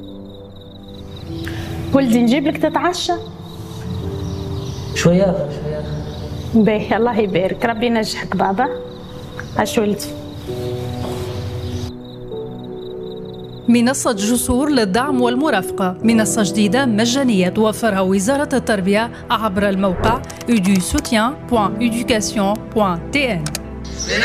ولدي نجيب لك تتعشى؟ شوية. باهي الله يبارك، ربي ينجحك بابا. عاش ولدي. منصة جسور للدعم والمرافقة، منصة جديدة مجانية توفرها وزارة التربية عبر الموقع edusoutien.education.tn.